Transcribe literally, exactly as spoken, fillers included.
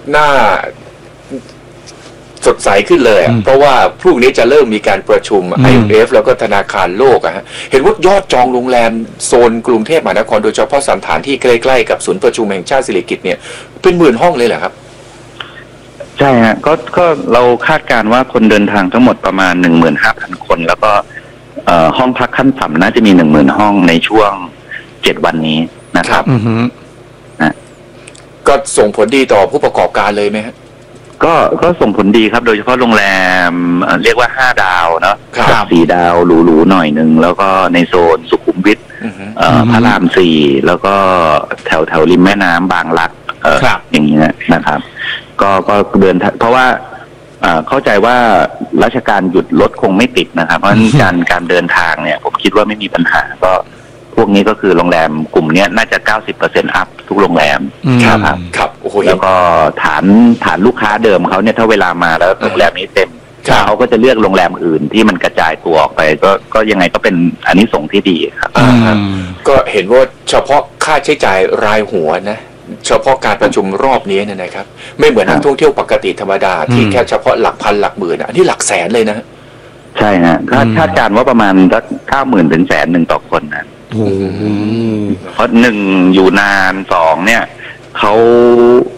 น่าสดใสขึ้นเลยเพราะว่าพรุ่งนี้จะเริ่มมีการประชุม ไอ เอ็ม เอฟ แล้วก็ธนาคารโลกอะฮะเห็นว่ายอดจองโรงแรมโซนกรุงเทพมหานครโดยเฉพาะสถานที่ใกล้ๆกับศูนย์ประชุมแห่งชาติสิริกิติ์เนี่ยเป็นหมื่นห้องเลยเหรอครับใช่ฮะก็ก็เราคาดการณ์ว่าคนเดินทางทั้งหมดประมาณหนึ่งหมื่นห้าพันคนแล้วก็เอ่อห้องพักขั้นต่ำน่าจะมีหนึ่งหมื่นห้องในช่วงเจ็ดวันนี้นะครับนะก็ส่งผลดีต่อผู้ประกอบการเลยไหมฮะก็ก็ส่งผลดีครับโดยเฉพาะโรงแรมเรียกว่าห้าดาวเนาะกับสี่ดาวหรูๆหน่อยหนึ่งแล้วก็ในโซนสุขุมวิทพระรามสี่แล้วก็แถวแถวริมแม่น้ำบางรักอย่างเงี้ยนะครับก็ก็เดินเพราะว่าเข้าใจว่าราชการหยุดรถคงไม่ติดนะครับเพราะการการเดินทางเนี่ยผมคิดว่าไม่มีปัญหาก็พวกนี้ก็คือโรงแรมกลุ่มนี้น่าจะ เก้าสิบเปอร์เซ็นต์ อัพทุกโรงแรมครับครับโอ้โหแล้วก็ฐานฐานลูกค้าเดิมเขาเนี่ยถ้าเวลามาแล้วโรงแรมนี้เต็มเขาก็จะเลือกโรงแรมอื่นที่มันกระจายตัวออกไปก็ก็ยังไงก็เป็นอานิสงส์ที่ดีครับก็เห็นว่าเฉพาะค่าใช้จ่ายรายหัวนะเฉพาะการประชุมรอบนี้เนี่ยนะครับไม่เหมือนนักท่องเที่ยวปกติธรรมดาที่แค่เฉพาะหลักพันหลักหมื่นอันนี้หลักแสนเลยนะใช่ฮะคาดการณ์ว่าประมาณสักเก้าหมื่นถึงแสนหนึ่งต่อคนนะเพราะหนึ่งอยู่นานสองเนี่ยเขา